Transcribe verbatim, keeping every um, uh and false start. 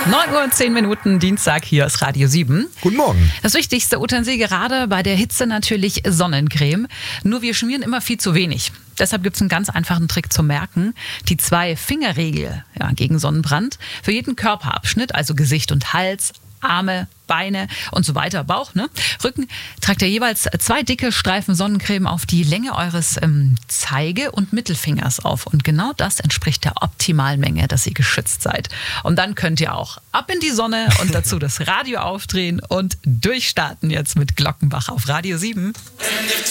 neun Uhr zehn Minuten, Dienstag, hier ist Radio sieben. Guten Morgen. Das wichtigste Utensil gerade bei der Hitze natürlich Sonnencreme. Nur wir schmieren immer viel zu wenig. Deshalb gibt es einen ganz einfachen Trick zum Merken. Die Zwei-Finger-Regel ja, gegen Sonnenbrand. Für jeden Körperabschnitt, also Gesicht und Hals, Arme, Beine und so weiter, Bauch, ne? Rücken, tragt ihr jeweils zwei dicke Streifen Sonnencreme auf die Länge eures ähm, Zeige- und Mittelfingers auf. Und genau das entspricht der optimalen Menge, dass ihr geschützt seid. Und dann könnt ihr auch ab in die Sonne und dazu das Radio aufdrehen und durchstarten jetzt mit Glockenbach auf Radio sieben.